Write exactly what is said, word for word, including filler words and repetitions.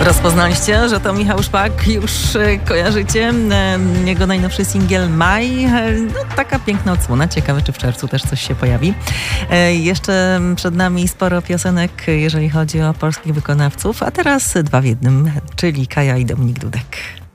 Rozpoznaliście, że to Michał Szpak, już kojarzycie jego najnowszy singiel Maj. No, taka piękna odsłona, ciekawe czy w czerwcu też coś się pojawi. Jeszcze przed nami sporo piosenek, jeżeli chodzi o polskich wykonawców, a teraz dwa w jednym, czyli Kaja i Dominik Dudek.